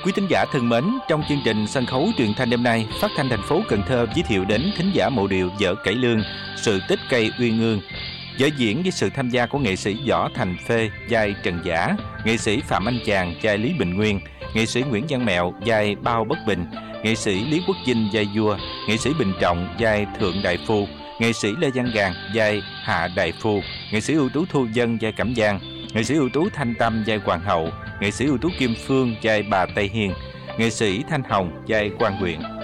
Quý thính giả thân mến, trong chương trình sân khấu truyền thanh đêm nay, Phát thanh thành phố Cần Thơ giới thiệu đến thính giả mộ điệu Vợ Cải Lương, Sự tích cây uyên ương. Vở diễn với sự tham gia của nghệ sĩ Võ Thành Phê vai Trần Giả, nghệ sĩ Phạm Anh Chàng vai Lý Bình Nguyên, nghệ sĩ Nguyễn Văn Mẹo vai Bao Bất Bình, nghệ sĩ Lý Quốc Vinh vai Vua, nghệ sĩ Bình Trọng vai Thượng Đại Phu, nghệ sĩ Lê Văn Gàn vai Hạ Đại Phu, nghệ sĩ ưu tú Thu Vân vai Cẩm Giang, nghệ sĩ ưu tú Thanh Tâm vai Hoàng hậu, nghệ sĩ ưu tú Kim Phương vai Bà Tây Hiền, nghệ sĩ Thanh Hồng vai Quan Huyện.